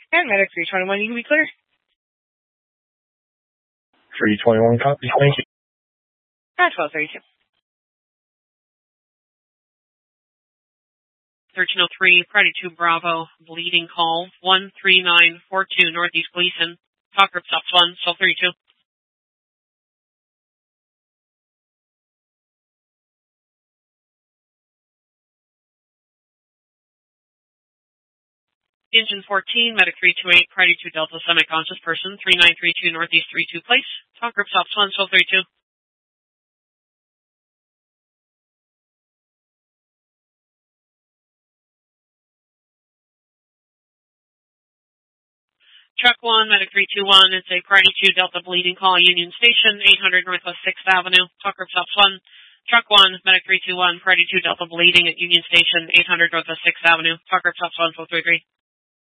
And Medic 321, you can be clear. 321 copy, thank you. At 1232. 1303, Priority 2 Bravo, bleeding call, 13942 Northeast Gleason. Talk group stops 1, 1232. Engine 14, Medic 328, Priority 2 Delta, semi-conscious person, 3932 Northeast 32 Place. Talk group stops 1, 1232. Truck 1, Medic 321, it's a Priority 2 Delta bleeding call, Union Station, 800 Northwest 6th Avenue. Talk group stops 1. Truck 1, Medic 321, Priority 2 Delta bleeding at Union Station, 800 Northwest 6th Avenue. Talk group stops 1, 1233.